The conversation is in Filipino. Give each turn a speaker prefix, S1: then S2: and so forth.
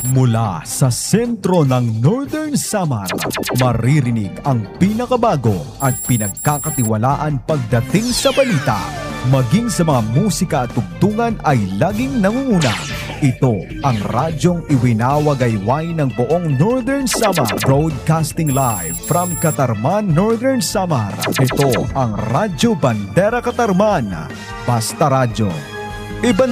S1: Mula sa sentro ng Northern Samar, maririnig ang pinakabago at pinagkakatiwalaan pagdating sa balita. Maging sa mga musika at tugtungan ay laging nangunguna. Ito ang radyong iwinawagayway ng buong Northern Samar. Broadcasting live from Katarman, Northern Samar. Ito ang Radyo Bandera Katarman. Basta Radyo.